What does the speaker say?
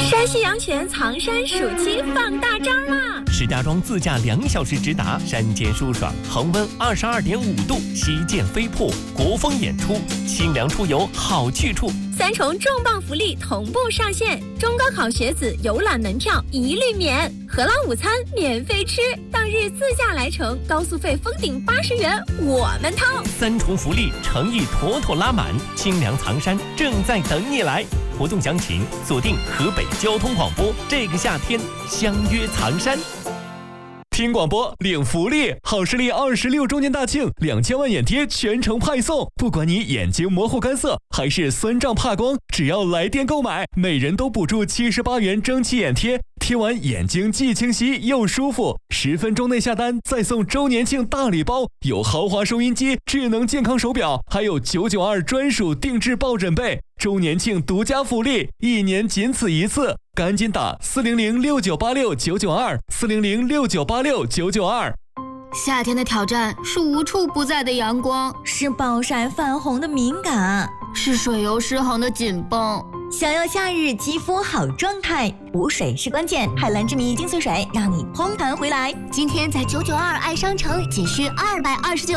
山西阳泉藏山暑期放大招啦！ 石家庄自驾2小时直达，山间舒爽，恒温22.5度，旗舰飞瀑，国风演出，清凉出游好去处。 3重重磅福利同步上线，中高考学子游览门票一律免，荷兰午餐免费吃，当日自驾来程高速费封顶80元，我们掏。 3重福利，诚意妥妥拉满，清凉藏山正在等你来。活动详情锁定河北交通广播，这个夏天相约藏山。听广播领福利，好视力26周年大庆，2000万眼贴全程派送。不管你眼睛模糊干涩还是酸胀怕光，只要来电购买，每人都补助78元蒸汽眼贴，贴完眼睛既清晰又舒服。10分钟内下单再送周年庆大礼包，有豪华收音机、智能健康手表，还有992专属定制抱枕被。周年庆独家福利，1年仅此一次，赶紧打400698699240069869992。 夏天的挑战是无处不在的阳光， 是暴晒泛红的敏感， 是水油失衡的紧绷。 想要夏日肌肤好状态，补水是关键。海蓝之谜精粹水让你蓬弹回来。 今天在992爱商城仅需229